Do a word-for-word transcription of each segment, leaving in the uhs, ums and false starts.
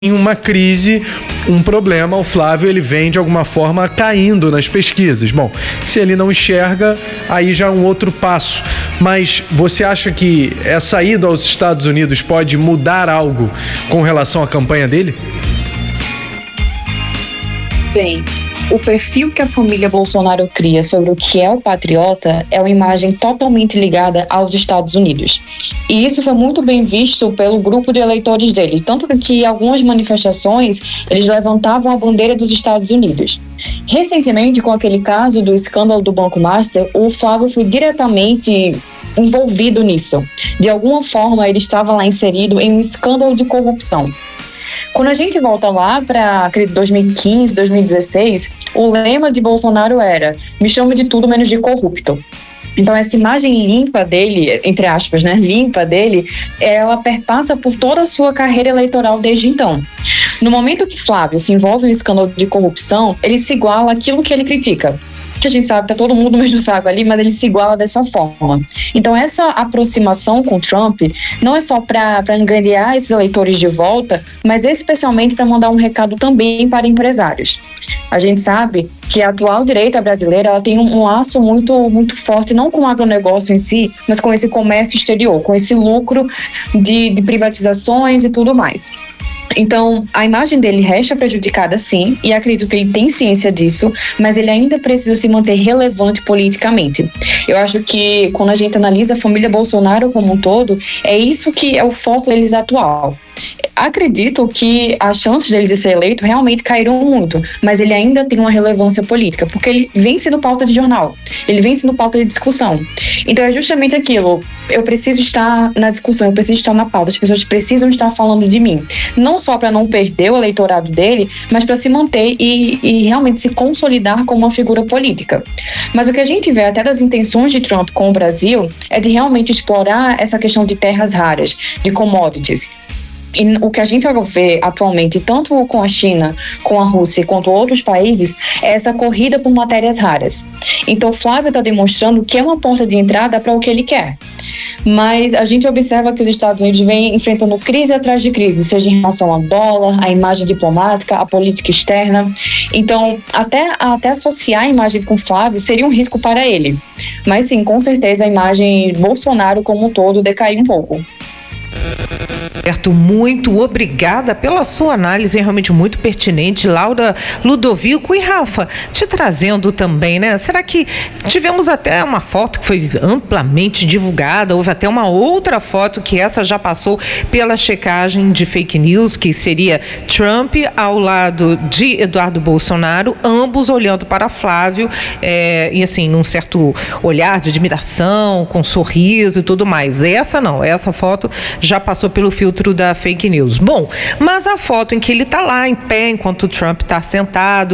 em uma crise, um problema, o Flávio ele vem de alguma forma caindo nas pesquisas. Bom, se ele não enxerga, aí já é um outro passo. Mas você acha que essa ida aos Estados Unidos pode mudar algo com relação à campanha dele? Bem, o perfil que a família Bolsonaro cria sobre o que é o patriota é uma imagem totalmente ligada aos Estados Unidos. E isso foi muito bem visto pelo grupo de eleitores dele, tanto que em algumas manifestações eles levantavam a bandeira dos Estados Unidos. Recentemente, com aquele caso do escândalo do Banco Master, o Flávio foi diretamente envolvido nisso. De alguma forma, ele estava lá inserido em um escândalo de corrupção. Quando a gente volta lá para dois mil e quinze, dois mil e dezesseis, o lema de Bolsonaro era: me chame de tudo menos de corrupto. Então essa imagem limpa dele, entre aspas, né, limpa dele, ela perpassa por toda a sua carreira eleitoral desde então. No momento que Flávio se envolve em um escândalo de corrupção, ele se iguala àquilo que ele critica. Que a gente sabe que tá todo mundo no mesmo saco ali, mas ele se iguala dessa forma. Então essa aproximação com Trump não é só para angariar esses eleitores de volta, mas especialmente para mandar um recado também para empresários. A gente sabe que a atual direita brasileira ela tem um, um laço muito, muito forte, não com o agronegócio em si, mas com esse comércio exterior, com esse lucro de, de privatizações e tudo mais. Então, a imagem dele resta prejudicada sim, e acredito que ele tem ciência disso, mas ele ainda precisa se manter relevante politicamente. Eu acho que quando a gente analisa a família Bolsonaro como um todo, é isso que é o foco deles atual. Acredito que as chances dele de ser eleito realmente caíram muito, mas ele ainda tem uma relevância política, porque ele vem sendo pauta de jornal, ele vem sendo pauta de discussão. Então é justamente aquilo, eu preciso estar na discussão, eu preciso estar na pauta, as pessoas precisam estar falando de mim, não só para não perder o eleitorado dele, mas para se manter e, e realmente se consolidar como uma figura política. Mas o que a gente vê até das intenções de Trump com o Brasil é de realmente explorar essa questão de terras raras, de commodities. E o que a gente vê atualmente, tanto com a China, com a Rússia, quanto outros países, é essa corrida por matérias raras. Então, Flávio está demonstrando que é uma porta de entrada para o que ele quer. Mas a gente observa que os Estados Unidos vêm enfrentando crise atrás de crise, seja em relação ao dólar, à imagem diplomática, à política externa. Então, até, até associar a imagem com Flávio seria um risco para ele. Mas sim, com certeza a imagem Bolsonaro como um todo decaiu um pouco. Roberto, muito obrigada pela sua análise, é realmente muito pertinente. Laura, Ludovico e Rafa, te trazendo também, né? Será que tivemos até uma foto que foi amplamente divulgada, houve até uma outra foto que essa já passou pela checagem de fake news, que seria Trump ao lado de Eduardo Bolsonaro, ambos olhando para Flávio, é, e assim, um certo olhar de admiração, com sorriso e tudo mais. Essa não, essa foto já passou pelo filtro da fake news. Bom, mas a foto em que ele está lá em pé enquanto o Trump está sentado,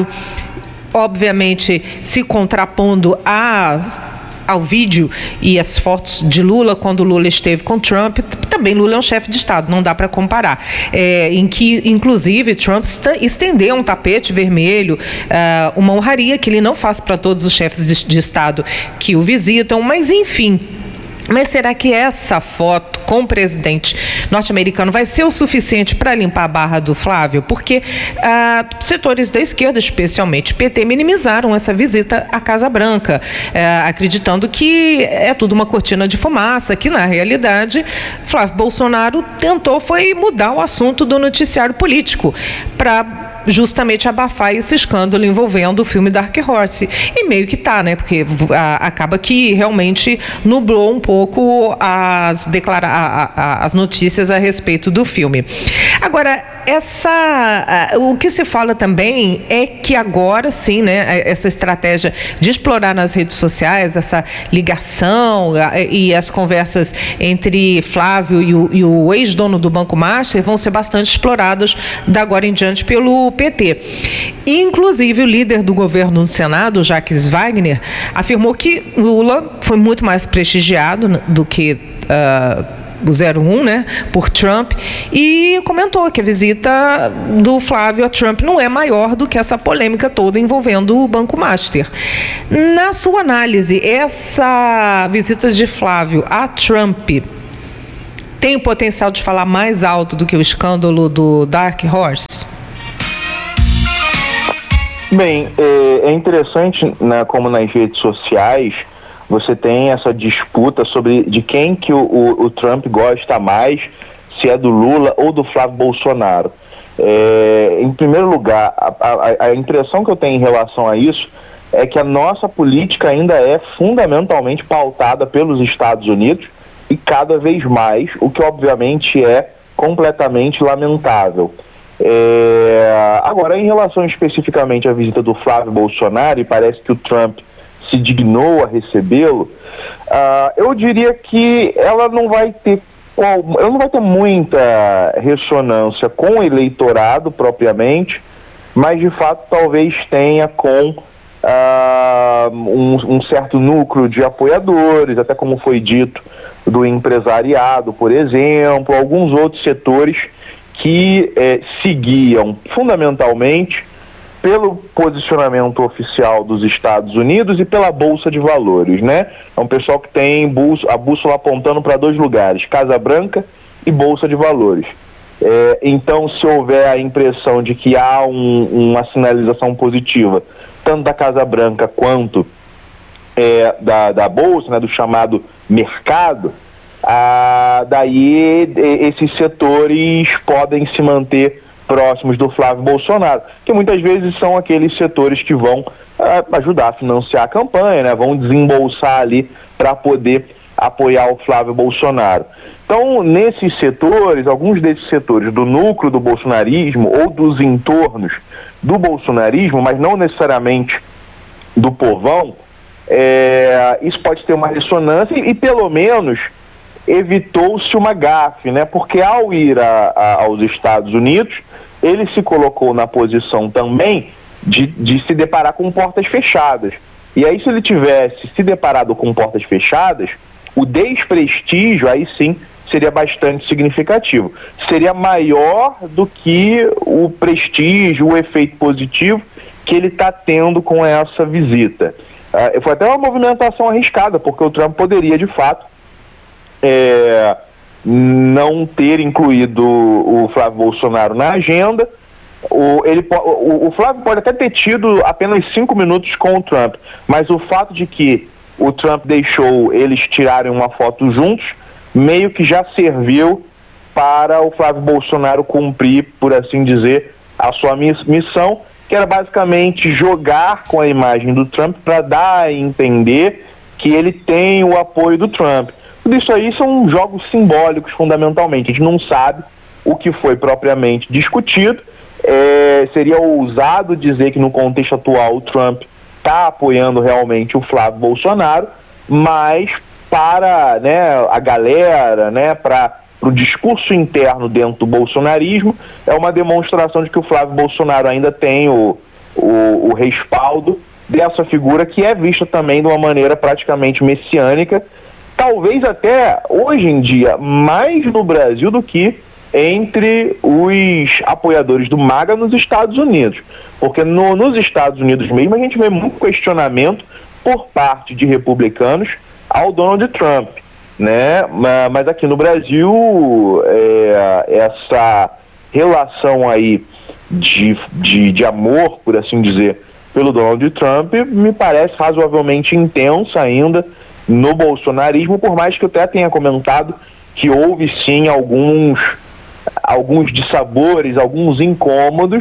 obviamente se contrapondo a ao vídeo e as fotos de Lula quando Lula esteve com Trump, também Lula é um chefe de Estado, não dá para comparar, é, em que inclusive Trump estendeu um tapete vermelho, uh, uma honraria que ele não faz para todos os chefes de, de Estado que o visitam, mas enfim. Mas será que essa foto com o presidente norte-americano vai ser o suficiente para limpar a barra do Flávio? Porque ah, setores da esquerda, especialmente P T, minimizaram essa visita à Casa Branca, eh, acreditando que é tudo uma cortina de fumaça, que na realidade Flávio Bolsonaro tentou foi mudar o assunto do noticiário político para justamente abafar esse escândalo envolvendo o filme Dark Horse. E meio que tá, né? Porque a, acaba que realmente nublou um pouco as, declara, a, a, as notícias a respeito do filme. Agora, essa, a, o que se fala também é que agora sim, né? Essa estratégia de explorar nas redes sociais, essa ligação a, e as conversas entre Flávio e o, e o ex-dono do Banco Master vão ser bastante exploradas da agora em diante pelo P T. Inclusive, o líder do governo no Senado, Jacques Wagner, afirmou que Lula foi muito mais prestigiado do que uh, o zero um, né, por Trump, e comentou que a visita do Flávio a Trump não é maior do que essa polêmica toda envolvendo o Banco Master. Na sua análise, essa visita de Flávio a Trump tem o potencial de falar mais alto do que o escândalo do Dark Horse? Bem, é interessante, né, como nas redes sociais você tem essa disputa sobre de quem que o, o, o Trump gosta mais, se é do Lula ou do Flávio Bolsonaro. É, em primeiro lugar, a, a, a impressão que eu tenho em relação a isso é que a nossa política ainda é fundamentalmente pautada pelos Estados Unidos e cada vez mais, o que obviamente é completamente lamentável. É, agora, em relação especificamente à visita do Flávio Bolsonaro, e parece que o Trump se dignou a recebê-lo, uh, eu diria que ela não vai ter ela não vai ter muita ressonância com o eleitorado propriamente, mas de fato talvez tenha com uh, um, um certo núcleo de apoiadores, até como foi dito, do empresariado, por exemplo, alguns outros setores que eh, seguiam fundamentalmente pelo posicionamento oficial dos Estados Unidos e pela Bolsa de Valores, né? É um pessoal que tem a bússola apontando para dois lugares, Casa Branca e Bolsa de Valores. É, então, se houver a impressão de que há um, uma sinalização positiva, tanto da Casa Branca quanto é, da, da Bolsa, né, do chamado mercado, ah, daí esses setores podem se manter próximos do Flávio Bolsonaro, que muitas vezes são aqueles setores que vão ah, ajudar a financiar a campanha, né? Vão desembolsar ali para poder apoiar o Flávio Bolsonaro. Então, nesses setores, alguns desses setores do núcleo do bolsonarismo ou dos entornos do bolsonarismo, mas não necessariamente do povão, é, isso pode ter uma ressonância e, e pelo menos evitou-se uma gafe, né? Porque ao ir a, a, aos Estados Unidos, ele se colocou na posição também de, de se deparar com portas fechadas. E aí, se ele tivesse se deparado com portas fechadas, o desprestígio, aí sim, seria bastante significativo. Seria maior do que o prestígio, o efeito positivo que ele está tendo com essa visita. Uh, foi até uma movimentação arriscada, porque o Trump poderia, de fato, É, não ter incluído o Flávio Bolsonaro na agenda. O, ele, o, o Flávio pode até ter tido apenas cinco minutos com o Trump, mas o fato de que o Trump deixou eles tirarem uma foto juntos, meio que já serviu para o Flávio Bolsonaro cumprir, por assim dizer, a sua missão, que era basicamente jogar com a imagem do Trump para dar a entender que ele tem o apoio do Trump. Tudo isso aí são jogos simbólicos, fundamentalmente. A gente não sabe o que foi propriamente discutido. É, seria ousado dizer que no contexto atual o Trump está apoiando realmente o Flávio Bolsonaro, mas para, né, a galera, né, para o discurso interno dentro do bolsonarismo, é uma demonstração de que o Flávio Bolsonaro ainda tem o, o, o respaldo dessa figura que é vista também de uma maneira praticamente messiânica, talvez até hoje em dia mais no Brasil do que entre os apoiadores do MAGA nos Estados Unidos, porque no, nos Estados Unidos mesmo a gente vê muito questionamento por parte de republicanos ao Donald Trump, né? Mas aqui no Brasil é, essa relação aí de, de, de amor, por assim dizer, pelo Donald Trump me parece razoavelmente intensa ainda no bolsonarismo, por mais que eu até tenha comentado que houve sim alguns, alguns dissabores, alguns incômodos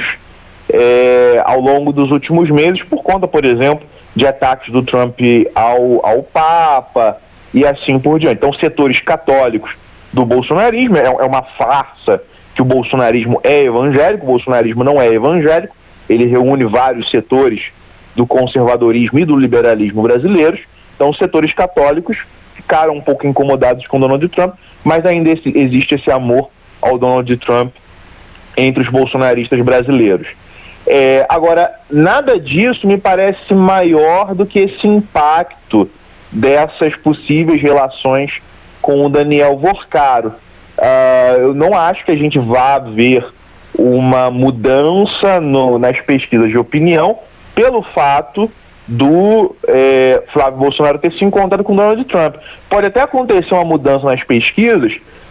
é, ao longo dos últimos meses, por conta, por exemplo, de ataques do Trump ao, ao Papa e assim por diante. Então, setores católicos do bolsonarismo, é, é uma farsa que o bolsonarismo é evangélico, o bolsonarismo não é evangélico, ele reúne vários setores do conservadorismo e do liberalismo brasileiros. Então, os setores católicos ficaram um pouco incomodados com Donald Trump, mas ainda esse, existe esse amor ao Donald Trump entre os bolsonaristas brasileiros. É, agora, nada disso me parece maior do que esse impacto dessas possíveis relações com o Daniel Vorcaro. Uh, eu não acho que a gente vá ver uma mudança no, nas pesquisas de opinião pelo fato do é, Flávio Bolsonaro ter se encontrado com Donald Trump. Pode até acontecer uma mudança nas pesquisas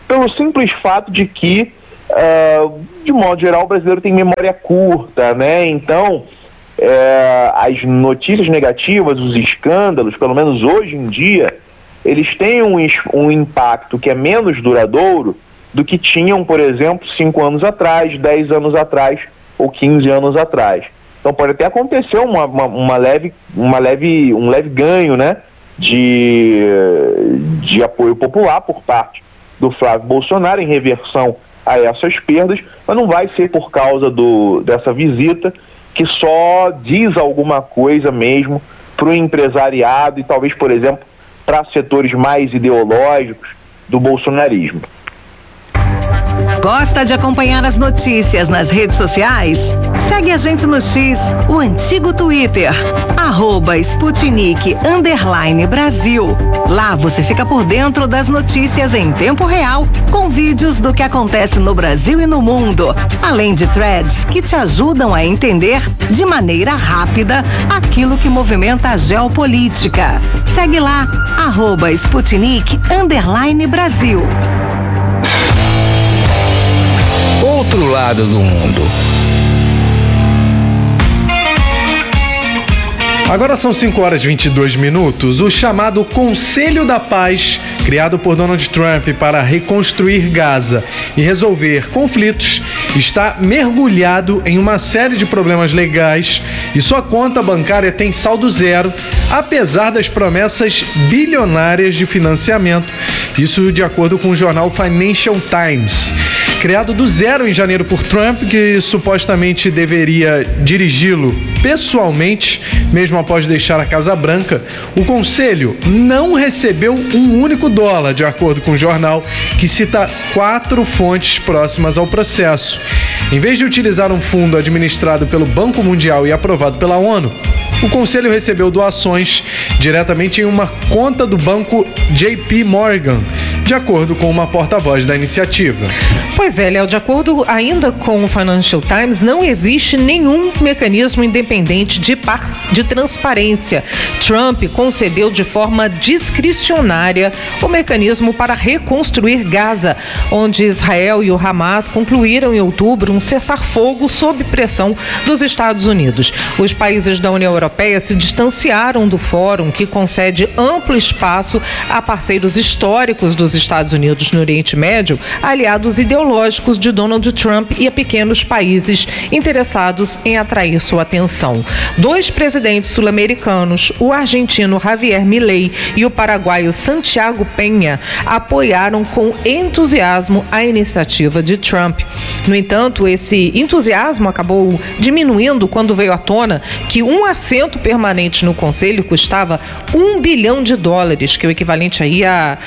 pelo simples fato de que, uh, de modo geral, o brasileiro tem memória curta, né? Então, uh, as notícias negativas, os escândalos, pelo menos hoje em dia, eles têm um, um impacto que é menos duradouro do que tinham, por exemplo, cinco anos atrás, dez anos atrás ou quinze anos atrás. Então pode até acontecer uma, uma, uma leve, uma leve, um leve ganho, né, de, de apoio popular por parte do Flávio Bolsonaro em reversão a essas perdas, mas não vai ser por causa do, dessa visita, que só diz alguma coisa mesmo para o empresariado e talvez, por exemplo, para setores mais ideológicos do bolsonarismo. Gosta de acompanhar as notícias nas redes sociais? Segue a gente no X, o antigo Twitter, arroba Sputnik underline Brasil. Lá você fica por dentro das notícias em tempo real, com vídeos do que acontece no Brasil e no mundo, além de threads que te ajudam a entender de maneira rápida aquilo que movimenta a geopolítica. Segue lá, arroba Sputnik underline Brasil. Outro lado do mundo. Agora são cinco horas e vinte e dois minutos. O chamado Conselho da Paz, criado por Donald Trump para reconstruir Gaza e resolver conflitos, está mergulhado em uma série de problemas legais e sua conta bancária tem saldo zero, apesar das promessas bilionárias de financiamento. Isso de acordo com o jornal Financial Times. Criado do zero em janeiro por Trump, que supostamente deveria dirigi-lo pessoalmente, mesmo após deixar a Casa Branca, o Conselho não recebeu um único dólar, de acordo com o jornal, que cita quatro fontes próximas ao processo. Em vez de utilizar um fundo administrado pelo Banco Mundial e aprovado pela ONU, o Conselho recebeu doações diretamente em uma conta do banco J P Morgan, de acordo com uma porta-voz da iniciativa. Pois é, Léo, de acordo ainda com o Financial Times, não existe nenhum mecanismo independente de, par- de transparência. Trump concedeu de forma discricionária o mecanismo para reconstruir Gaza, onde Israel e o Hamas concluíram em outubro um cessar-fogo sob pressão dos Estados Unidos. Os países da União Europeia se distanciaram do fórum, que concede amplo espaço a parceiros históricos dos Estados Unidos no Oriente Médio, aliados ideológicos de Donald Trump e a pequenos países interessados em atrair sua atenção. Dois presidentes sul-americanos, o argentino Javier Milei e o paraguaio Santiago Peña, apoiaram com entusiasmo a iniciativa de Trump. No entanto, esse entusiasmo acabou diminuindo quando veio à tona que um assento permanente no Conselho custava um bilhão de dólares, que é o equivalente aí a,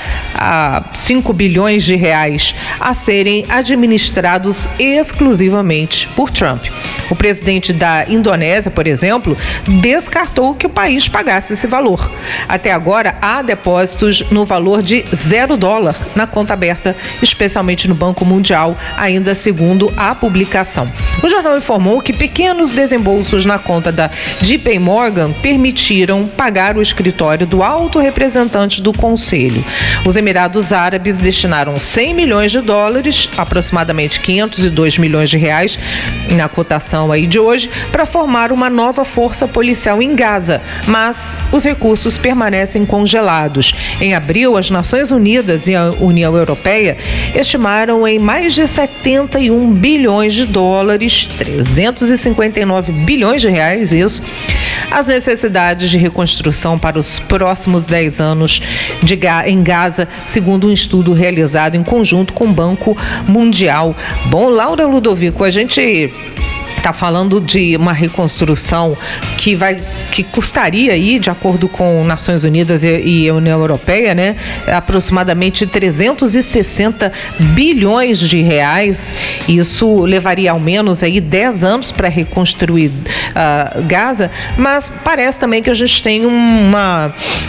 a cinco bilhões de reais, a serem administrados exclusivamente por Trump. O presidente da Indonésia, por exemplo, descartou que o país pagasse esse valor. Até agora, há depósitos no valor de zero dólar na conta aberta, especialmente no Banco Mundial, ainda segundo a publicação. O jornal informou que pequenos desembolsos na conta da J P Morgan permitiram pagar o escritório do alto representante do Conselho. Os Emirados Árabes destinaram cem milhões de dólares, aproximadamente quinhentos e dois milhões de reais, na cotação aí de hoje, para formar uma nova força policial em Gaza, mas os recursos permanecem congelados. Em abril, as Nações Unidas e a União Europeia estimaram em mais de setenta e um bilhões de dólares, trezentos e cinquenta e nove bilhões de reais, isso, as necessidades de reconstrução para os próximos dez anos de Ga- em Gaza, segundo um estudo realizado em conjunto com o Banco Mundial. Bom, Laura Ludovico, a gente está falando de uma reconstrução que vai, que custaria aí, de acordo com Nações Unidas e, e a União Europeia, né, aproximadamente trezentos e sessenta bilhões de reais. Isso levaria ao menos aí dez anos para reconstruir uh, Gaza, mas parece também que a gente tem uma,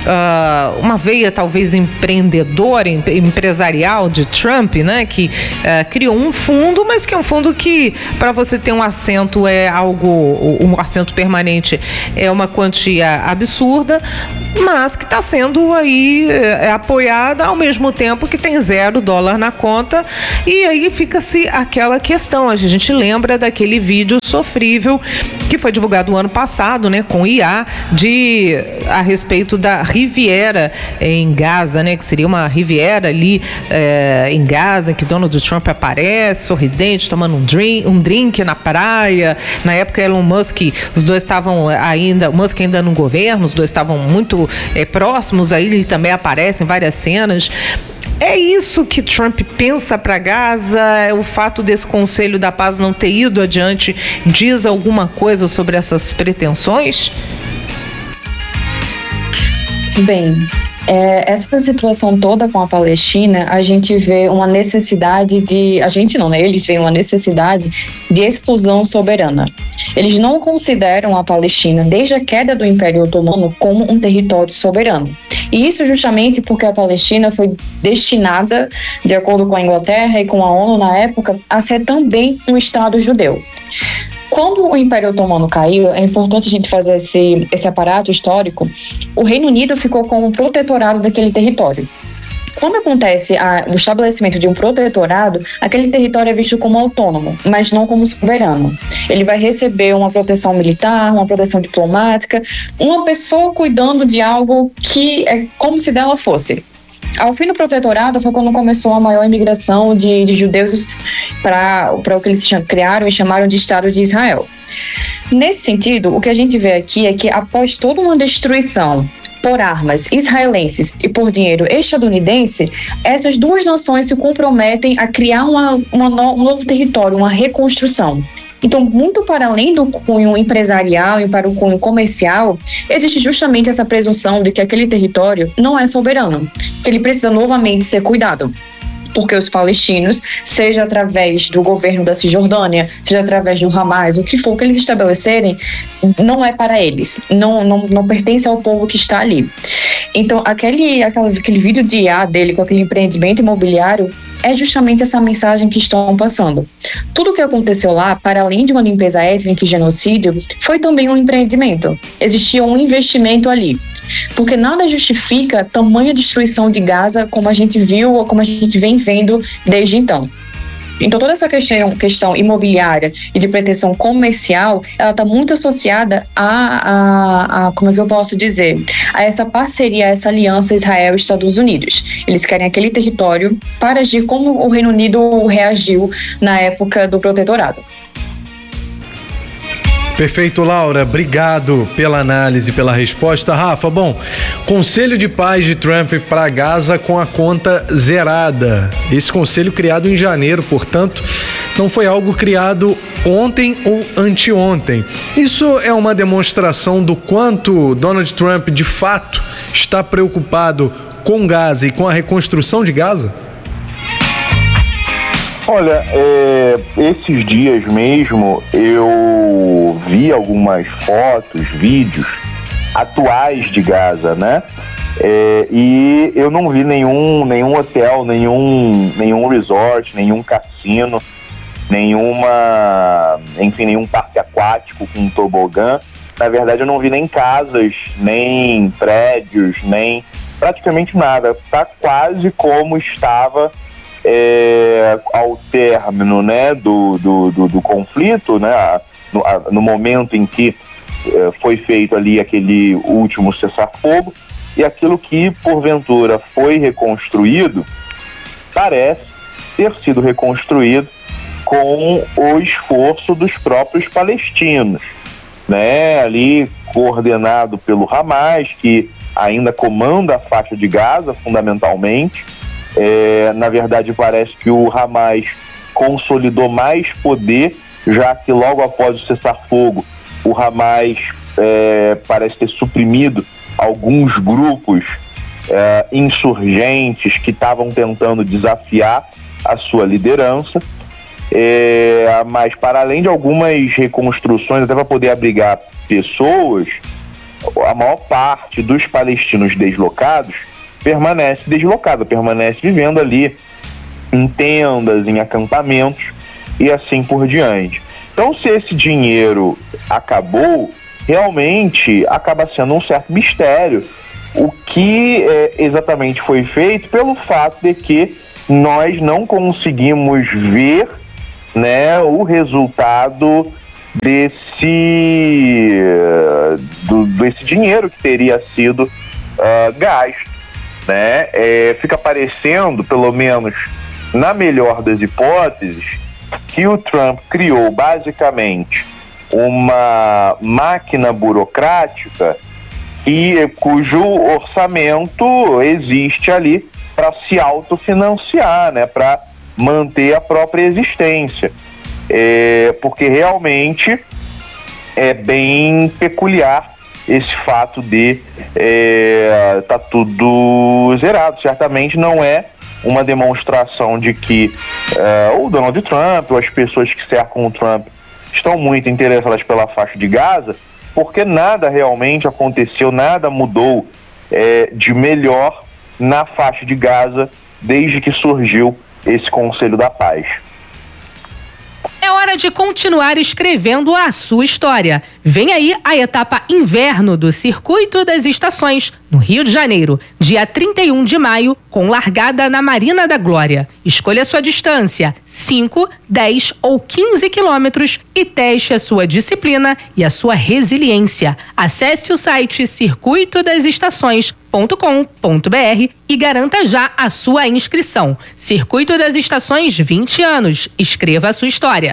uh, uma veia talvez empreendedora, em, empresarial de Trump, né, que uh, criou um fundo, mas que é um fundo que, para você ter um assento é algo, um assento permanente é uma quantia absurda, mas que está sendo aí é, apoiada ao mesmo tempo que tem zero dólar na conta. E aí fica-se aquela questão, a gente lembra daquele vídeo sofrível que foi divulgado no ano passado, né, com I A, de, a respeito da Riviera em Gaza, né, que seria uma Riviera ali é, em Gaza, em que Donald Trump aparece, sorridente, tomando um drink, um drink na praia. Na época, Elon Musk, os dois estavam ainda, o Musk ainda no governo, os dois estavam muito é, próximos, aí ele também aparece em várias cenas. É isso que Trump pensa para Gaza? O fato desse Conselho da Paz não ter ido adiante diz alguma coisa sobre essas pretensões? Bem, é, essa situação toda com a Palestina, a gente vê uma necessidade de... A gente não, né? Eles veem uma necessidade de exclusão soberana. Eles não consideram a Palestina, desde a queda do Império Otomano, como um território soberano. E isso justamente porque a Palestina foi destinada, de acordo com a Inglaterra e com a ONU na época, a ser também um Estado judeu. Quando o Império Otomano caiu, é importante a gente fazer esse, esse aparato histórico, o Reino Unido ficou como um protetorado daquele território. Quando acontece a, o estabelecimento de um protetorado, aquele território é visto como autônomo, mas não como soberano. Ele vai receber uma proteção militar, uma proteção diplomática, uma pessoa cuidando de algo que é como se dela fosse. Ao fim do protetorado foi quando começou a maior imigração de, de judeus para o que eles criaram e chamaram de Estado de Israel. Nesse sentido, o que a gente vê aqui é que após toda uma destruição por armas israelenses e por dinheiro estadunidense, essas duas nações se comprometem a criar uma, uma no, um novo território, uma reconstrução. Então, muito para além do cunho empresarial e para o cunho comercial, existe justamente essa presunção de que aquele território não é soberano, que ele precisa novamente ser cuidado. Porque os palestinos, seja através do governo da Cisjordânia, seja através do Hamas, o que for que eles estabelecerem, não é para eles, não, não, não pertence ao povo que está ali. Então, aquele, aquele, aquele vídeo de I A dele com aquele empreendimento imobiliário é justamente essa mensagem que estão passando. Tudo o que aconteceu lá, para além de uma limpeza étnica e genocídio, foi também um empreendimento. Existia um investimento ali. Porque nada justifica tamanha destruição de Gaza como a gente viu ou como a gente vem vendo desde então. Então toda essa questão, questão imobiliária e de pretensão comercial, ela está muito associada a, a, a, como é que eu posso dizer, a essa parceria, a essa aliança Israel-Estados Unidos. Eles querem aquele território para agir como o Reino Unido reagiu na época do protetorado. Perfeito, Laura. Obrigado pela análise, pela resposta. Rafa, bom, Conselho de Paz de Trump para Gaza com a conta zerada. Esse conselho criado em janeiro, portanto, não foi algo criado ontem ou anteontem. Isso é uma demonstração do quanto Donald Trump, de fato, está preocupado com Gaza e com a reconstrução de Gaza? Olha, é, esses dias mesmo eu vi algumas fotos, vídeos atuais de Gaza, né? É, e eu não vi nenhum, nenhum hotel, nenhum, nenhum resort, nenhum cassino, nenhuma, enfim, nenhum parque aquático com um tobogã. Na verdade, eu não vi nem casas, nem prédios, nem praticamente nada. Tá quase como estava É, ao término, né, do, do, do, do conflito, né, no, a, no momento em que é, foi feito ali aquele último cessar-fogo, e aquilo que porventura foi reconstruído parece ter sido reconstruído com o esforço dos próprios palestinos, né, ali coordenado pelo Hamas, que ainda comanda a faixa de Gaza fundamentalmente. É, na verdade, parece que o Hamas consolidou mais poder, já que logo após o cessar-fogo, o Hamas é, parece ter suprimido alguns grupos é, insurgentes que estavam tentando desafiar a sua liderança. É, mas, para além de algumas reconstruções, até para poder abrigar pessoas, a maior parte dos palestinos deslocados permanece deslocada, permanece vivendo ali em tendas, em acampamentos e assim por diante. Então, se esse dinheiro acabou, realmente acaba sendo um certo mistério o que é, exatamente foi feito pelo fato de que nós não conseguimos ver, né, o resultado desse, do, desse dinheiro que teria sido uh, gasto, né? É, fica parecendo, pelo menos na melhor das hipóteses, que o Trump criou basicamente uma máquina burocrática e cujo orçamento existe ali para se autofinanciar, né, para manter a própria existência, é, porque realmente é bem peculiar esse fato de é, tá tudo zerado. Certamente não é uma demonstração de que é, o Donald Trump ou as pessoas que cercam o Trump estão muito interessadas pela faixa de Gaza, porque nada realmente aconteceu, nada mudou é, de melhor na faixa de Gaza desde que surgiu esse Conselho da Paz. É hora de continuar escrevendo a sua história. Vem aí a etapa inverno do Circuito das Estações, no Rio de Janeiro, dia trinta e um de maio, com largada na Marina da Glória. Escolha sua distância, cinco, dez ou quinze quilômetros, e teste a sua disciplina e a sua resiliência. Acesse o site circuito das estações ponto com ponto br e garanta já a sua inscrição. Circuito das Estações, vinte anos. Escreva a sua história.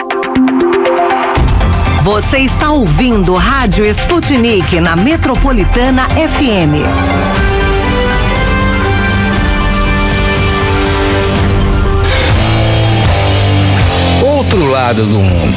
Você está ouvindo Rádio Sputnik na Metropolitana F M. Outro lado do mundo.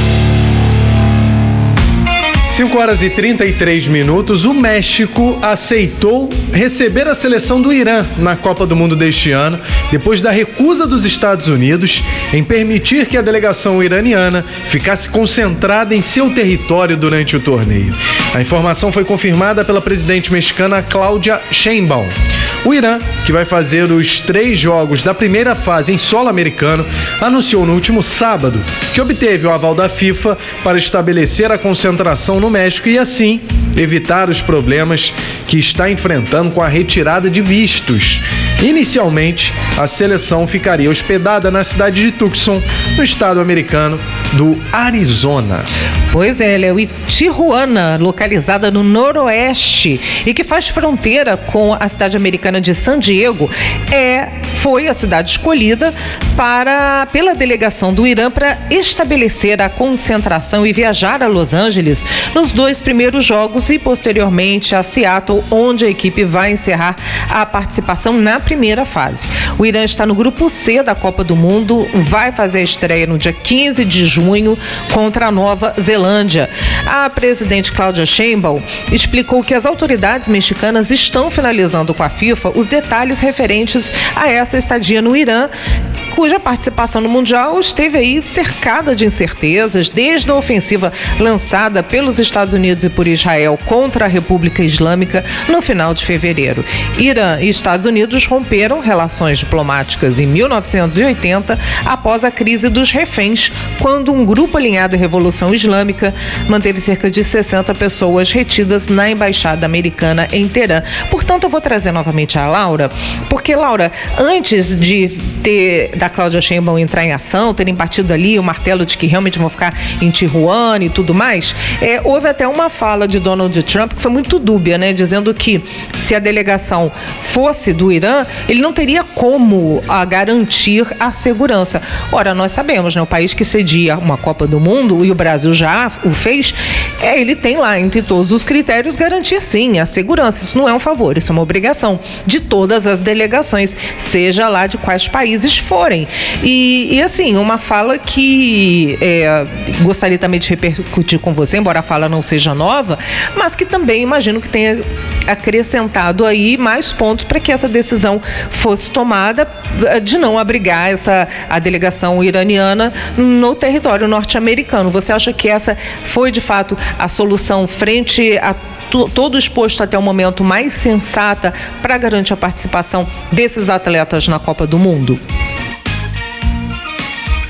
cinco horas e trinta e três minutos, o México aceitou receber a seleção do Irã na Copa do Mundo deste ano, depois da recusa dos Estados Unidos em permitir que a delegação iraniana ficasse concentrada em seu território durante o torneio. A informação foi confirmada pela presidente mexicana Cláudia Sheinbaum. O Irã, que vai fazer os três jogos da primeira fase em solo americano, anunciou no último sábado que obteve o aval da FIFA para estabelecer a concentração no México e, assim, evitar os problemas que está enfrentando com a retirada de vistos. Inicialmente, a seleção ficaria hospedada na cidade de Tucson, no estado americano do Arizona. Pois é, Léo, e Tijuana, localizada no noroeste e que faz fronteira com a cidade americana de San Diego, é, foi a cidade escolhida para, pela delegação do Irã para estabelecer a concentração e viajar a Los Angeles nos dois primeiros jogos e posteriormente a Seattle, onde a equipe vai encerrar a participação na primeira fase. O Irã está no grupo C da Copa do Mundo, vai fazer a estreia no dia quinze de junho contra a Nova Zelândia. A presidente Cláudia Sheinbaum explicou que as autoridades mexicanas estão finalizando com a FIFA os detalhes referentes a essa estadia no Irã, cuja participação no Mundial esteve aí cercada de incertezas desde a ofensiva lançada pelos Estados Unidos e por Israel contra a República Islâmica no final de fevereiro. Irã e Estados Unidos romperam relações diplomáticas em mil novecentos e oitenta após a crise dos reféns, quando um grupo alinhado à Revolução Islâmica manteve cerca de sessenta pessoas retidas na Embaixada Americana em Teherã. Portanto, eu vou trazer novamente a Laura, porque, Laura, antes de ter da Cláudia Sheinbaum entrar em ação, terem batido ali o martelo de que realmente vão ficar em Tijuana e tudo mais, é, houve até uma fala de Donald Trump que foi muito dúbia, né, dizendo que se a delegação fosse do Irã, ele não teria como a, garantir a segurança. Ora, nós sabemos, né, o país que cedia uma Copa do Mundo, e o Brasil já o fez, é, ele tem lá, entre todos os critérios, garantir sim a segurança. Isso não é um favor, isso é uma obrigação de todas as delegações, seja lá de quais países forem. E, e assim, uma fala que é, gostaria também de repercutir com você, embora a fala não seja nova, mas que também imagino que tenha acrescentado aí mais pontos para que essa decisão fosse tomada de não abrigar essa, a delegação iraniana no território norte-americano. Você acha que essa foi, de fato, a solução frente a todo exposto até o momento mais sensata para garantir a participação desses atletas na Copa do Mundo?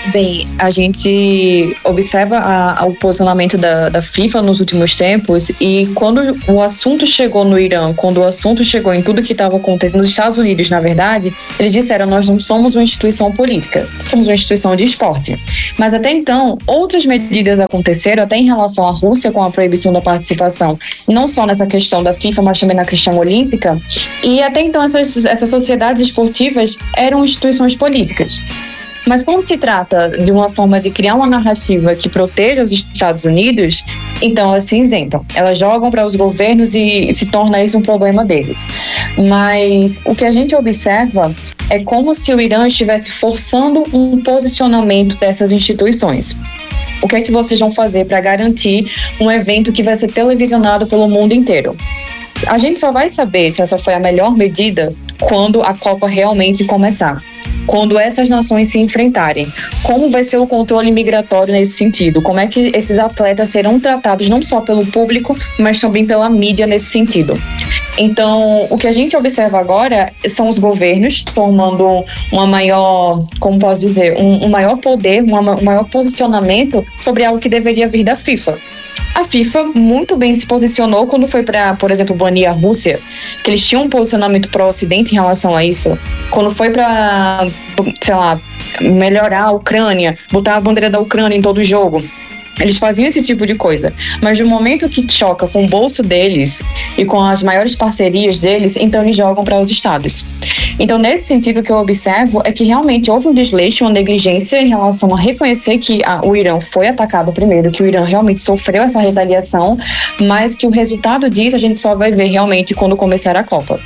Bem, a gente observa a, a, o posicionamento da, da FIFA nos últimos tempos, e quando o assunto chegou no Irã, quando o assunto chegou em tudo que estava acontecendo nos Estados Unidos, na verdade, eles disseram: nós não somos uma instituição política, somos uma instituição de esporte. Mas até então, outras medidas aconteceram, até em relação à Rússia, com a proibição da participação, não só nessa questão da FIFA, mas também na questão olímpica, e até então essas, essas sociedades esportivas eram instituições políticas. Mas como se trata de uma forma de criar uma narrativa que proteja os Estados Unidos, então elas se isentam. Elas jogam para os governos e se torna isso um problema deles. Mas o que a gente observa é como se o Irã estivesse forçando um posicionamento dessas instituições. O que é que vocês vão fazer para garantir um evento que vai ser televisionado pelo mundo inteiro? A gente só vai saber se essa foi a melhor medida quando a Copa realmente começar. Quando essas nações se enfrentarem, como vai ser o controle migratório nesse sentido? Como é que esses atletas serão tratados não só pelo público, mas também pela mídia nesse sentido? Então, o que a gente observa agora são os governos tomando uma maior, como posso dizer, um, um maior poder, uma, um maior posicionamento sobre algo que deveria vir da FIFA. A FIFA muito bem se posicionou quando foi para, por exemplo, banir a Rússia, que eles tinham um posicionamento pró-Ocidente em relação a isso. Quando foi para, sei lá, melhorar a Ucrânia, botar a bandeira da Ucrânia em todo o jogo. Eles faziam esse tipo de coisa, mas no momento que choca com o bolso deles e com as maiores parcerias deles, então eles jogam para os estados. Então, nesse sentido, o que eu observo é que realmente houve um desleixo, uma negligência em relação a reconhecer que a, o Irã foi atacado primeiro, que o Irã realmente sofreu essa retaliação, mas que o resultado disso a gente só vai ver realmente quando começar a Copa.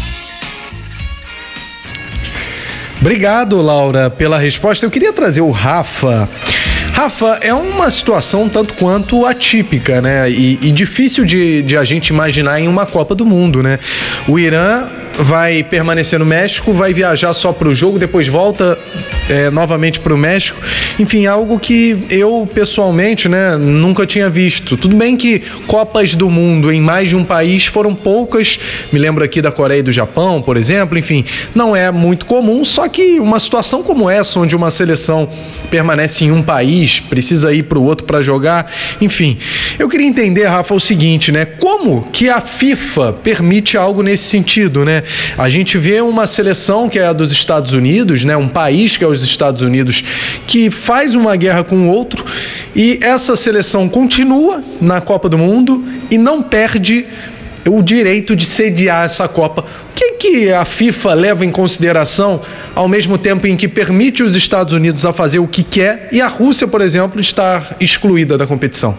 Obrigado, Laura, pela resposta. Eu queria trazer o Rafa. Rafa, é uma situação tanto quanto atípica, né? E, e difícil de, de a gente imaginar em uma Copa do Mundo, né? O Irã vai permanecer no México, vai viajar só para o jogo, depois volta é, novamente para o México. Enfim, algo que eu, pessoalmente, né, nunca tinha visto. Tudo bem que Copas do Mundo em mais de um país foram poucas. Me lembro aqui da Coreia e do Japão, por exemplo. Enfim, não é muito comum, só que uma situação como essa, onde uma seleção permanece em um país, precisa ir para o outro para jogar. Enfim, eu queria entender, Rafa, o seguinte, né? Como que a FIFA permite algo nesse sentido, né? A gente vê uma seleção que é a dos Estados Unidos, né? Um país que é os Estados Unidos, que faz uma guerra com o outro, e essa seleção continua na Copa do Mundo e não perde o direito de sediar essa Copa. O que que a FIFA leva em consideração ao mesmo tempo em que permite os Estados Unidos a fazer o que quer e a Rússia, por exemplo, estar excluída da competição?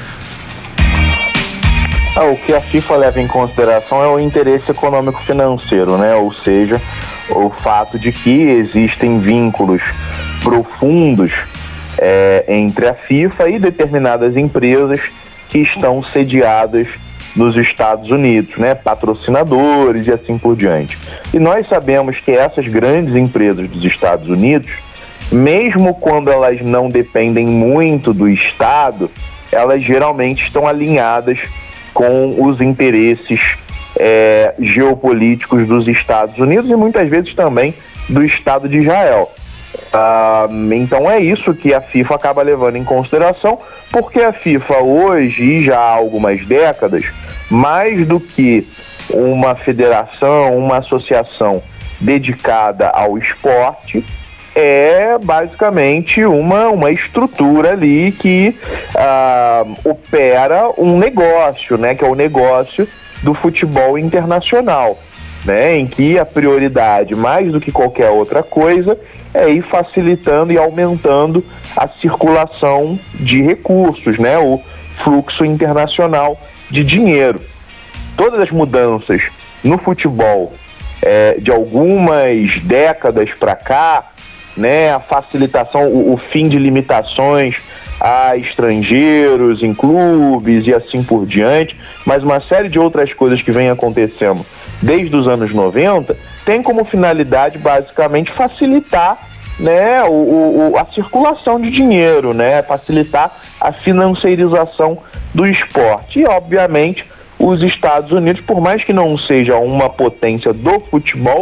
Ah, o que a FIFA leva em consideração é o interesse econômico-financeiro, né? Ou seja, o fato de que existem vínculos profundos é, entre a FIFA e determinadas empresas que estão sediadas nos Estados Unidos, né? Patrocinadores e assim por diante. E nós sabemos que essas grandes empresas dos Estados Unidos, mesmo quando elas não dependem muito do Estado, elas geralmente estão alinhadas com os interesses é, geopolíticos dos Estados Unidos e muitas vezes também do Estado de Israel. Ah, então é isso que a FIFA acaba levando em consideração, porque a FIFA hoje, e já há algumas décadas, mais do que uma federação, uma associação dedicada ao esporte, é basicamente uma, uma estrutura ali que ah, opera um negócio, né, que é o negócio do futebol internacional, né, em que a prioridade, mais do que qualquer outra coisa, é ir facilitando e aumentando a circulação de recursos, né, o fluxo internacional de dinheiro. Todas as mudanças no futebol é, de algumas décadas para cá, né, a facilitação, o, o fim de limitações a estrangeiros em clubes e assim por diante, mas uma série de outras coisas que vem acontecendo desde os anos noventa, tem como finalidade basicamente facilitar, né, o, o, a circulação de dinheiro, né, facilitar a financiarização do esporte. E obviamente os Estados Unidos, por mais que não seja uma potência do futebol,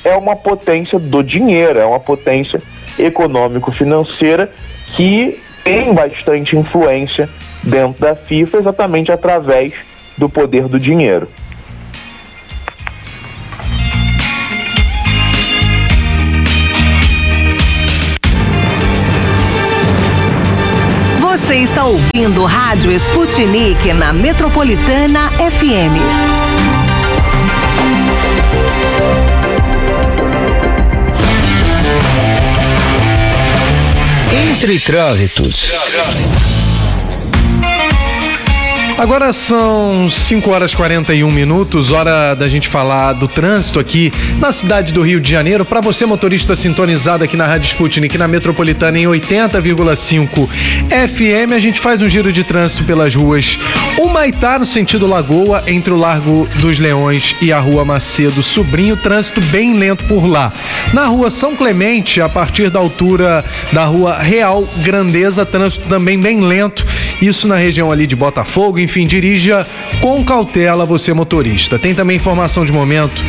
é uma potência do dinheiro, é uma potência econômico-financeira que tem bastante influência dentro da FIFA exatamente através do poder do dinheiro. Você está ouvindo Rádio Sputnik na Metropolitana F M. Entre trânsitos. Agora são cinco horas e quarenta e um minutos, hora da gente falar do trânsito aqui na cidade do Rio de Janeiro. Para você, motorista sintonizado aqui na Rádio Sputnik, na Metropolitana em oitenta vírgula cinco F M, a gente faz um giro de trânsito pelas ruas Humaitá, no sentido Lagoa, entre o Largo dos Leões e a Rua Macedo Sobrinho, trânsito bem lento por lá. Na Rua São Clemente, a partir da altura da Rua Real Grandeza, trânsito também bem lento, isso na região ali de Botafogo. Enfim, dirija com cautela, você motorista. Tem também informação de momento,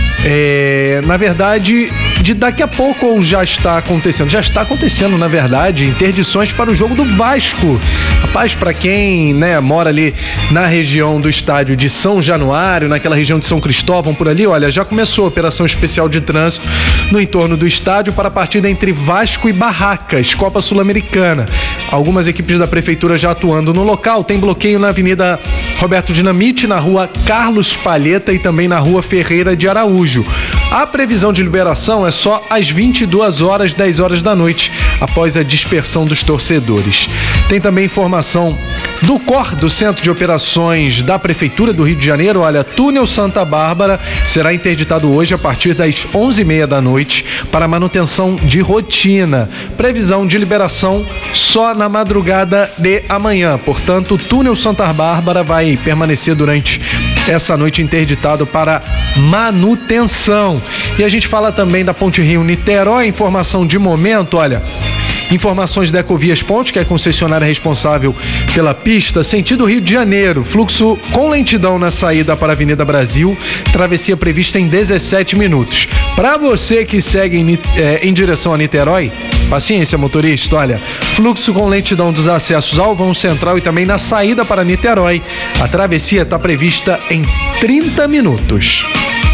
é, na verdade, de daqui a pouco, ou já está acontecendo, já está acontecendo, na verdade, interdições para o jogo do Vasco. Rapaz, para quem, né, mora ali na região do estádio de São Januário, naquela região de São Cristóvão, por ali, olha, já começou a operação especial de trânsito no entorno do estádio para a partida entre Vasco e Barracas, Copa Sul-Americana. Algumas equipes da prefeitura já atuando no local. Tem bloqueio na Avenida Roberto Dinamite, na Rua Carlos Palheta e também na Rua Ferreira de Araújo. A previsão de liberação é só às vinte e duas horas, dez horas da noite, após a dispersão dos torcedores. Tem também informação do C O R, do Centro de Operações da Prefeitura do Rio de Janeiro. Olha, túnel Santa Bárbara será interditado hoje a partir das onze e meia da noite para manutenção de rotina. Previsão de liberação só na madrugada de amanhã. Portanto, o túnel Santa Bárbara vai permanecer durante essa noite interditado para manutenção. E a gente fala também da Ponte Rio-Niterói, informação de momento, olha... Informações da Ecovias Ponte, que é a concessionária responsável pela pista, sentido Rio de Janeiro, fluxo com lentidão na saída para a Avenida Brasil, travessia prevista em dezessete minutos. Para você que segue em, é, em direção a Niterói, paciência, motorista, olha, fluxo com lentidão dos acessos ao vão central e também na saída para Niterói. A travessia está prevista em trinta minutos.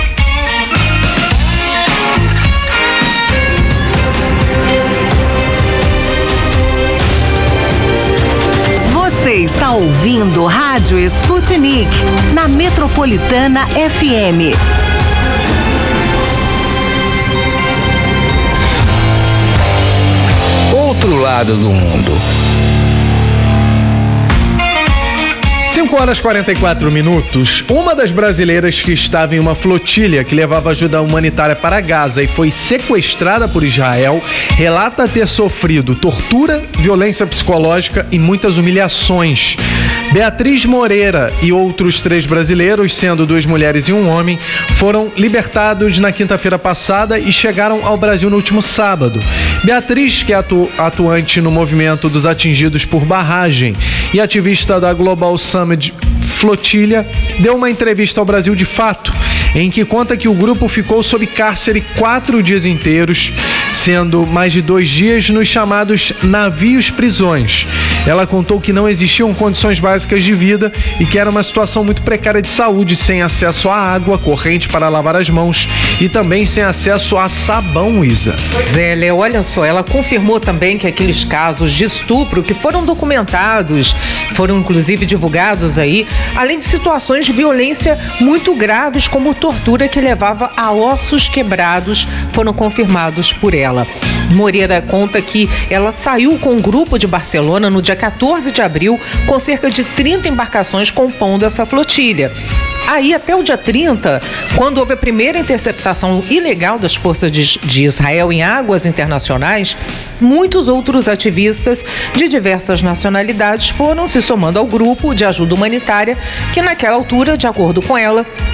Você está ouvindo Rádio Sputnik na Metropolitana F M. Outro lado do mundo. cinco horas e quarenta e quatro minutos. Uma das brasileiras que estava em uma flotilha que levava ajuda humanitária para Gaza e foi sequestrada por Israel relata ter sofrido tortura, violência psicológica e muitas humilhações. Beatriz Moreira e outros três brasileiros, sendo duas mulheres e um homem, foram libertados na quinta-feira passada e chegaram ao Brasil no último sábado. Beatriz, que é atu- atuante no movimento dos atingidos por barragem e ativista da Global Summit Flotilha, deu uma entrevista ao Brasil de Fato, em que conta que o grupo ficou sob cárcere quatro dias inteiros, sendo mais de dois dias nos chamados navios prisões. Ela contou que não existiam condições básicas de vida e que era uma situação muito precária de saúde, sem acesso à água corrente para lavar as mãos e também sem acesso a sabão, Isa. Zé, Léo, olha só, ela confirmou também que aqueles casos de estupro que foram documentados, foram inclusive divulgados aí, além de situações de violência muito graves, como tortura que levava a ossos quebrados, foram confirmados por ela. Moreira conta que ela saiu com um grupo de Barcelona no dia quatorze de abril, com cerca de trinta embarcações compondo essa flotilha. Aí, até o dia trinta, quando houve a primeira interceptação ilegal das forças de, de Israel em águas internacionais, muitos outros ativistas de diversas nacionalidades foram se somando ao grupo de ajuda humanitária, que naquela altura, de acordo com ela,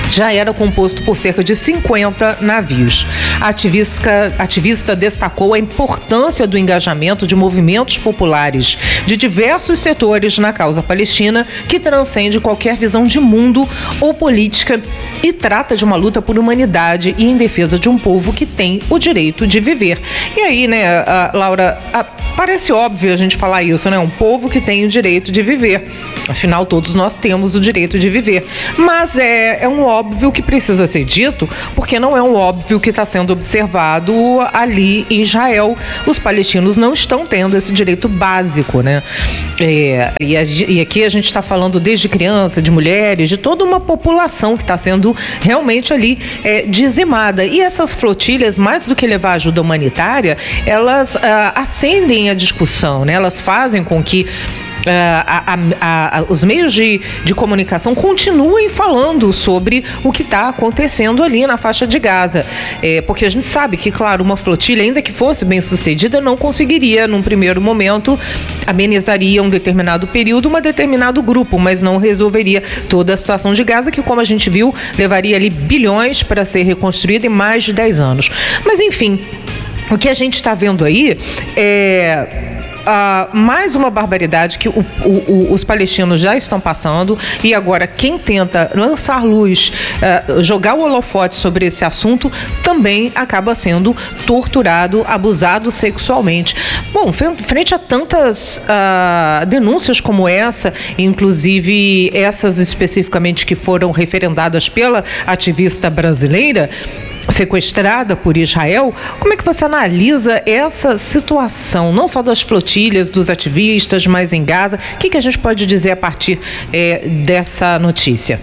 já era composto por cerca de cinquenta navios. A ativista, ativista destacou a importância do engajamento de movimentos populares de diversos setores na causa palestina, que transcende qualquer visão de mundo ou política e trata de uma luta por humanidade e em defesa de um povo que tem o direito de viver. E aí, né, a, Laura, a, parece óbvio a gente falar isso, né? Um povo que tem o direito de viver. Afinal, todos nós temos o direito de viver. Mas é, é um óbvio que precisa ser dito, porque não é um óbvio que está sendo observado ali em Israel. Os palestinos não estão tendo esse direito básico, né? É, e, a, e aqui a gente está falando desde criança, de mulheres, de toda uma população que está sendo realmente ali é, dizimada. E essas flotilhas, mais do que levar ajuda humanitária, elas ah, acendem a discussão, né? Elas fazem com que Uh, a, a, a, os meios de, de comunicação continuem falando sobre o que está acontecendo ali na faixa de Gaza. É, porque a gente sabe que, claro, uma flotilha, ainda que fosse bem sucedida, não conseguiria, num primeiro momento, amenizaria um determinado período, um determinado grupo, mas não resolveria toda a situação de Gaza, que, como a gente viu, levaria ali bilhões para ser reconstruída em mais de dez anos. Mas, enfim, o que a gente está vendo aí é... Uh, mais uma barbaridade que o, o, o, os palestinos já estão passando, e agora quem tenta lançar luz, uh, jogar o holofote sobre esse assunto, também acaba sendo torturado, abusado sexualmente. Bom, frente a tantas uh, denúncias como essa, inclusive essas especificamente que foram referendadas pela ativista brasileira, sequestrada por Israel, como é que você analisa essa situação, não só das flotilhas, dos ativistas, mas em Gaza? O que, que a gente pode dizer a partir é, dessa notícia?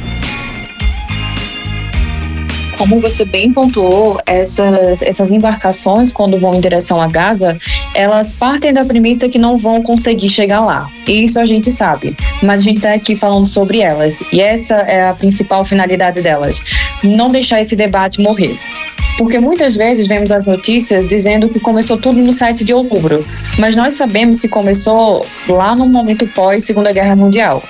Como você bem pontuou, essas, essas embarcações, quando vão em direção a Gaza, elas partem da premissa que não vão conseguir chegar lá. Isso a gente sabe, mas a gente está aqui falando sobre elas. E essa é a principal finalidade delas, não deixar esse debate morrer. Porque muitas vezes vemos as notícias dizendo que começou tudo no sete de outubro, mas nós sabemos que começou lá no momento pós-Segunda Guerra Mundial.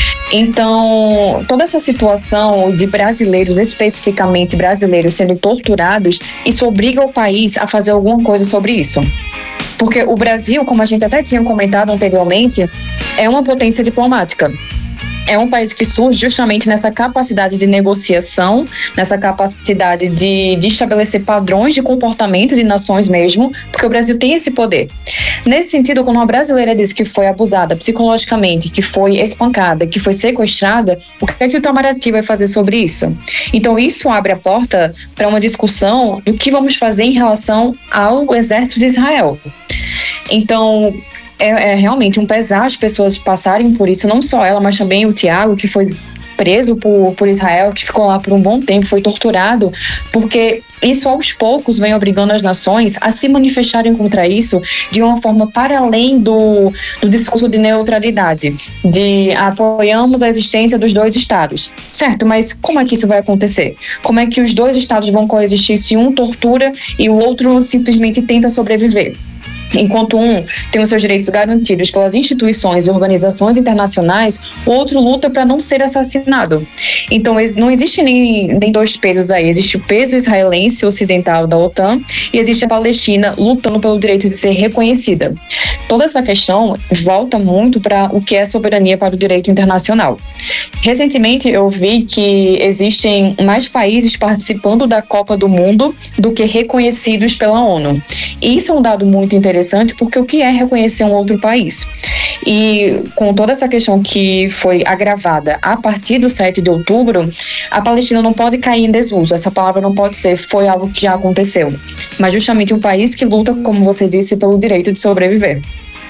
Então, toda essa situação de brasileiros, especificamente brasileiros, sendo torturados, isso obriga o país a fazer alguma coisa sobre isso. Porque o Brasil, como a gente até tinha comentado anteriormente, é uma potência diplomática. É um país que surge justamente nessa capacidade de negociação, nessa capacidade de, de estabelecer padrões de comportamento de nações mesmo, porque o Brasil tem esse poder. Nesse sentido, quando uma brasileira diz que foi abusada psicologicamente, que foi espancada, que foi sequestrada, o que é que o Itamaraty vai fazer sobre isso? Então, isso abre a porta para uma discussão do que vamos fazer em relação ao exército de Israel. Então, É, é realmente um pesar as pessoas passarem por isso, não só ela, mas também o Tiago, que foi preso por, por Israel, que ficou lá por um bom tempo, foi torturado, porque isso aos poucos vem obrigando as nações a se manifestarem contra isso de uma forma para além do, do discurso de neutralidade, de apoiamos a existência dos dois estados. Certo, mas como é que isso vai acontecer? Como é que os dois estados vão coexistir se um tortura e o outro simplesmente tenta sobreviver? Enquanto um tem os seus direitos garantidos pelas instituições e organizações internacionais, o outro luta para não ser assassinado. Então, não existe nem, nem dois pesos aí. Existe o peso israelense ocidental da OTAN e existe a Palestina lutando pelo direito de ser reconhecida. Toda essa questão volta muito para o que é soberania para o direito internacional. Recentemente, eu vi que existem mais países participando da Copa do Mundo do que reconhecidos pela ONU. E isso é um dado muito interessante, porque o que é reconhecer um outro país? E com toda essa questão que foi agravada a partir do sete de outubro, a Palestina não pode cair em desuso. Essa palavra não pode ser foi algo que já aconteceu, mas justamente um país que luta, como você disse, pelo direito de sobreviver.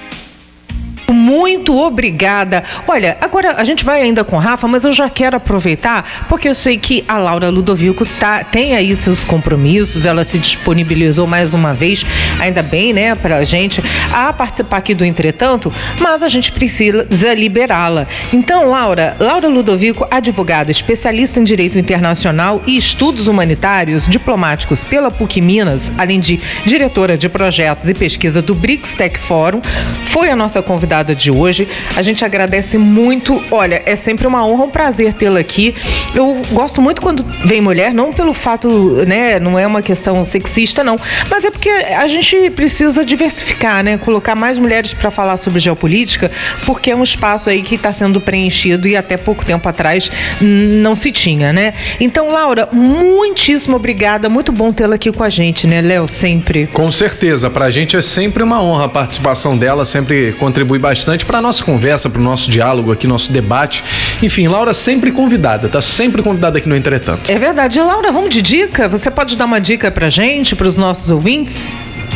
Muito obrigada. Olha, agora a gente vai ainda com a Rafa, mas eu já quero aproveitar, porque eu sei que a Laura Ludovico tá, tem aí seus compromissos, ela se disponibilizou mais uma vez, ainda bem, né, pra gente, a participar aqui do Entretanto, mas a gente precisa liberá-la. Então, Laura, Laura Ludovico, advogada, especialista em Direito Internacional e Estudos Humanitários Diplomáticos pela P U C Minas, além de diretora de projetos e pesquisa do BRICS Tech Forum, foi a nossa convidada convidada de hoje. A gente agradece muito. Olha, é sempre uma honra, um prazer tê-la aqui. Eu gosto muito quando vem mulher, não pelo fato, né, não é uma questão sexista, não, mas é porque a gente precisa diversificar, né, colocar mais mulheres para falar sobre geopolítica, porque é um espaço aí que está sendo preenchido e até pouco tempo atrás não se tinha, né? Então, Laura, muitíssimo obrigada, muito bom tê-la aqui com a gente, né, Léo, sempre. Com certeza, pra gente é sempre uma honra a participação dela, sempre contribui bastante pra nossa conversa, pro nosso diálogo aqui, nosso debate. Enfim, Laura sempre convidada, tá sempre convidada aqui no Entretanto. É verdade. Laura, vamos de dica? Você pode dar uma dica pra gente, pros nossos ouvintes?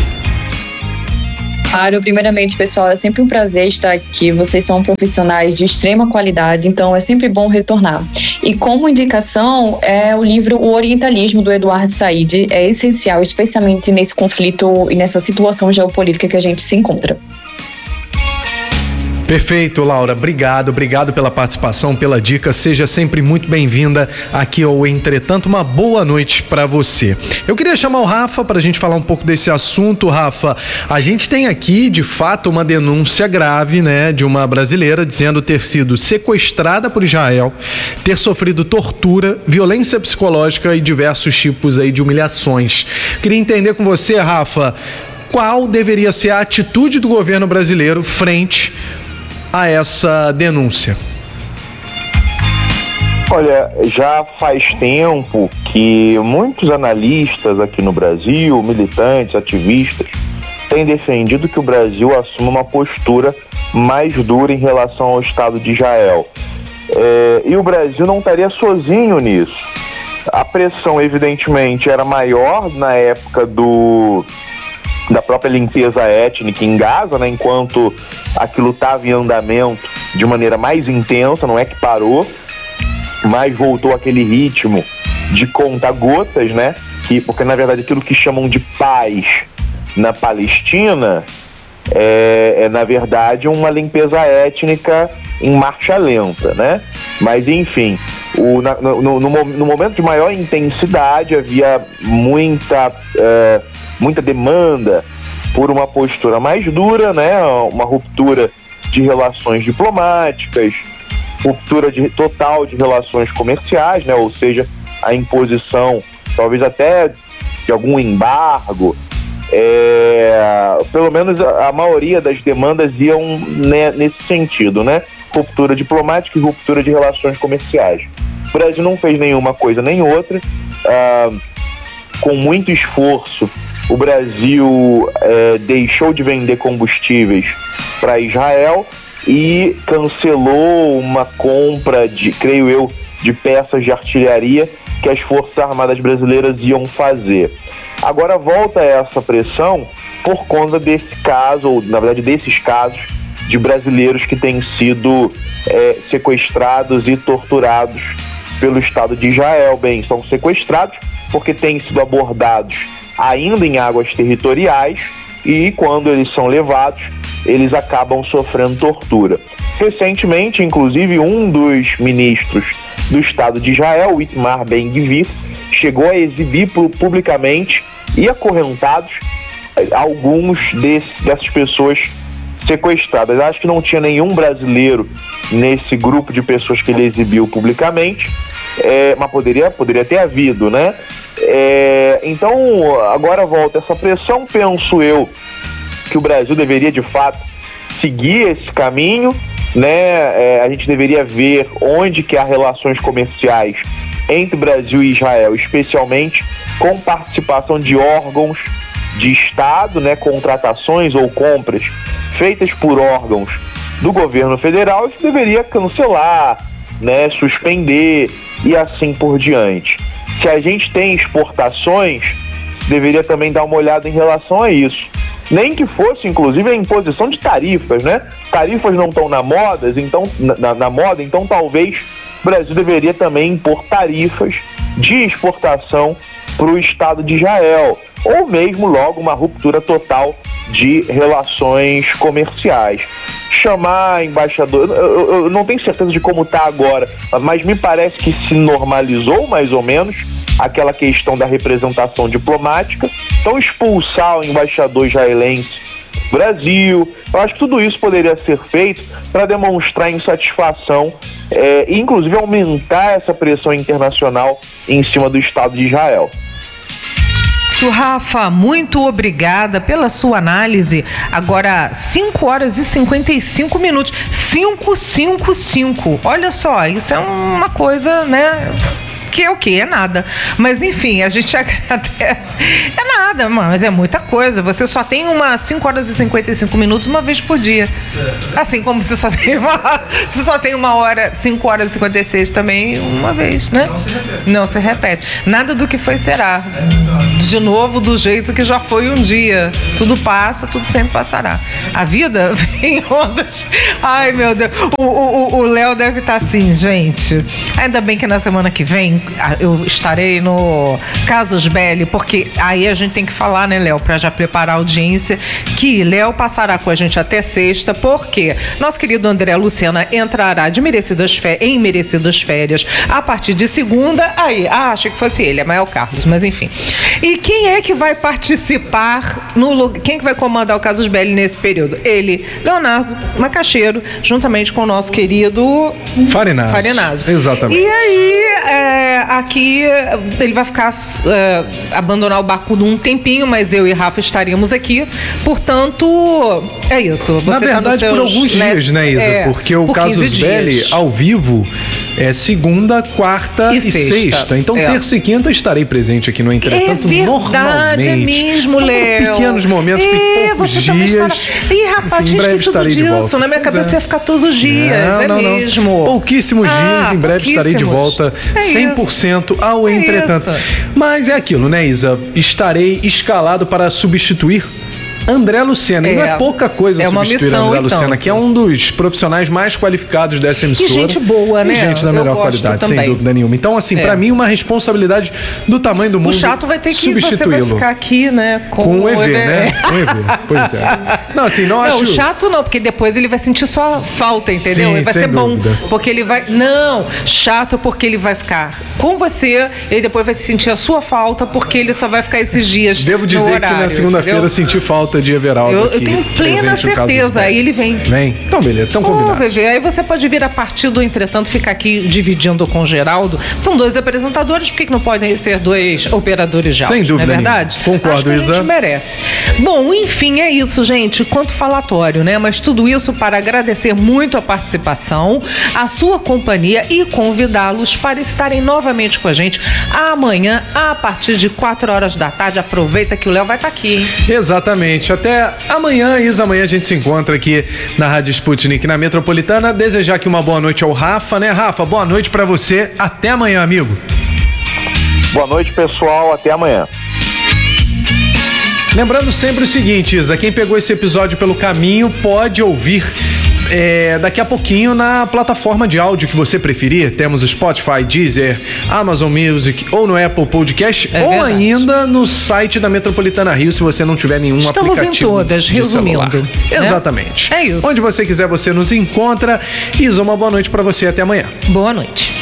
Claro, primeiramente, pessoal, é sempre um prazer estar aqui. Vocês são profissionais de extrema qualidade, então é sempre bom retornar. E como indicação, é o livro O Orientalismo, do Eduardo Said. É essencial, especialmente nesse conflito e nessa situação geopolítica que a gente se encontra. Perfeito, Laura. Obrigado, obrigado pela participação, pela dica. Seja sempre muito bem-vinda aqui ao Entretanto. Uma boa noite para você. Eu queria chamar o Rafa para a gente falar um pouco desse assunto. Rafa, a gente tem aqui, de fato, uma denúncia grave, né, de uma brasileira dizendo ter sido sequestrada por Israel, ter sofrido tortura, violência psicológica e diversos tipos aí de humilhações. Queria entender com você, Rafa, qual deveria ser a atitude do governo brasileiro frente a essa denúncia? Olha, já faz tempo que muitos analistas aqui no Brasil, militantes, ativistas, têm defendido que o Brasil assuma uma postura mais dura em relação ao Estado de Israel. É, e o Brasil não estaria sozinho nisso. A pressão, evidentemente, era maior na época do... da própria limpeza étnica em Gaza, né, enquanto aquilo estava em andamento de maneira mais intensa, não é que parou, mas voltou aquele ritmo de conta-gotas, né, que, porque na verdade aquilo que chamam de paz na Palestina é, é na verdade uma limpeza étnica em marcha lenta, né, mas enfim, o, na, no, no, no momento de maior intensidade havia muita... É, muita demanda por uma postura mais dura, né? Uma ruptura de relações diplomáticas, ruptura de, total de relações comerciais, né? Ou seja, a imposição, talvez até de algum embargo. É, pelo menos a, a maioria das demandas iam, né, nesse sentido, né? Ruptura diplomática e ruptura de relações comerciais. O Brasil não fez nenhuma coisa nem outra. Ah, com muito esforço, o Brasil é, deixou de vender combustíveis para Israel e cancelou uma compra de, creio eu, de peças de artilharia que as Forças Armadas brasileiras iam fazer. Agora volta essa pressão por conta desse caso, ou na verdade desses casos, de brasileiros que têm sido é, sequestrados e torturados pelo Estado de Israel. Bem, são sequestrados porque têm sido abordados ainda em águas territoriais e quando eles são levados, eles acabam sofrendo tortura. Recentemente, inclusive, um dos ministros do Estado de Israel, o Itamar Ben-Gvir, chegou a exibir publicamente e acorrentados alguns desse, dessas pessoas sequestradas. Acho que não tinha nenhum brasileiro nesse grupo de pessoas que ele exibiu publicamente, é, mas poderia, poderia ter havido, né? É, então, agora volta essa pressão, penso eu que o Brasil deveria de fato seguir esse caminho, né? É, a gente deveria ver onde que há relações comerciais entre Brasil e Israel, especialmente com participação de órgãos de Estado, né? Contratações ou compras feitas por órgãos do governo federal, isso deveria cancelar, né? Suspender e assim por diante. Se a gente tem exportações, deveria também dar uma olhada em relação a isso. Nem que fosse, inclusive, a imposição de tarifas, né? Tarifas não estão na moda, então, na, na moda, então talvez o Brasil deveria também impor tarifas de exportação para o Estado de Israel, ou mesmo logo uma ruptura total de relações comerciais. Chamar embaixador, eu, eu, eu não tenho certeza de como está agora, mas me parece que se normalizou mais ou menos aquela questão da representação diplomática. Então expulsar o embaixador israelense Brasil. Eu acho que tudo isso poderia ser feito para demonstrar insatisfação é, e inclusive aumentar essa pressão internacional em cima do Estado de Israel. Rafa, muito obrigada pela sua análise. Agora, cinco horas e cinquenta e cinco minutos. cinco, cinco, cinco. Olha só, isso é uma coisa, né? Que é o quê? É nada. Mas, enfim, a gente agradece. É nada, mas é muita coisa. Você só tem uma cinco horas e cinquenta e cinco minutos uma vez por dia. Assim como você só tem uma, você só tem uma hora, cinco horas e cinquenta e seis também uma vez, né? Não se repete. Não se repete. Nada do que foi será. De novo, do jeito que já foi um dia. Tudo passa, tudo sempre passará. A vida vem em ondas. Ai, meu Deus. O Léo deve estar assim, gente. Ainda bem que na semana que vem eu estarei no Casus Belli, porque aí a gente tem que falar, né, Léo, para já preparar a audiência, que Léo passará com a gente até sexta, porque nosso querido André Lucena entrará de merecidas fé, em merecidas férias a partir de segunda. Aí, ah, achei que fosse ele, é Mael Carlos, mas enfim. E quem é que vai participar no quem é que vai comandar o Casus Belli nesse período? Ele, Leonardo Macaxeiro, juntamente com o nosso querido Farinazzo. Farinazzo. Exatamente. E aí, é, aqui ele vai ficar é, abandonar o barco um tempinho, mas eu e Rafa estaríamos aqui. Portanto, é isso. Você Na verdade, tá por alguns dias, né, Isa? É, porque o por Casus Belli, ao vivo, é segunda, quarta e, e sexta. sexta. Então, é. terça e quinta estarei presente aqui no Entretanto, é verdade, normalmente. É mesmo, Léo. Pequenos momentos, é, poucos você dias. Estará... Ih, rapaz, Enfim, tinha esquecido disso. Na minha pois cabeça é. ia ficar todos os dias, não, é não, mesmo. Não. Pouquíssimos ah, dias, em breve estarei de volta é cem por cento ao é Entretanto. Isso. Mas é aquilo, né, Isa? Estarei escalado para substituir André Lucena, é, e não é pouca coisa é substituir missão, André então. Lucena, que é um dos profissionais mais qualificados dessa emissora. E gente boa, né? E gente da melhor qualidade, também. sem dúvida nenhuma. Então, assim, é. pra mim, uma responsabilidade do tamanho do mundo. O chato vai ter que substituí-lo. Você vai ficar aqui, né? Com, com o E V, né? Com o E V, pois é. Não, assim, não, não acho... o chato não, porque depois ele vai sentir sua falta, entendeu? Sim, ele vai sem ser dúvida. bom, porque ele vai... Não, chato porque ele vai ficar com você, ele depois vai sentir a sua falta, porque ele só vai ficar esses dias. Devo dizer no horário, que na segunda-feira senti falta de Everaldo. Eu, eu tenho plena certeza, aí ele vem. Vem? Então, beleza, então combinado. V V, aí você pode vir a partir do Entretanto, ficar aqui dividindo com o Geraldo. São dois apresentadores, por que não podem ser dois operadores de áudio? Sem dúvida, não é verdade? Nenhuma. Concordo, Acho que Isa. a gente merece. Bom, enfim, é isso, gente. Quanto falatório, né? Mas tudo isso para agradecer muito a participação, a sua companhia e convidá-los para estarem novamente com a gente amanhã, a partir de quatro horas da tarde. Aproveita que o Léo vai estar aqui, hein? Exatamente. Até amanhã, Isa. Amanhã a gente se encontra aqui na Rádio Sputnik, na Metropolitana. Desejar aqui uma boa noite ao Rafa, né? Rafa, boa noite pra você. Até amanhã, amigo. Boa noite, pessoal. Até amanhã. Lembrando sempre o seguinte, Isa, quem pegou esse episódio pelo caminho pode ouvir É, daqui a pouquinho na plataforma de áudio que você preferir. Temos o Spotify, Deezer, Amazon Music ou no Apple Podcast, é ou verdade. ainda no site da Metropolitana Rio, se você não tiver nenhum Estamos aplicativo em todas, de resumindo, celular. Né? Exatamente. É isso. Onde você quiser, você nos encontra. Isa, uma boa noite pra você. Até amanhã. Boa noite.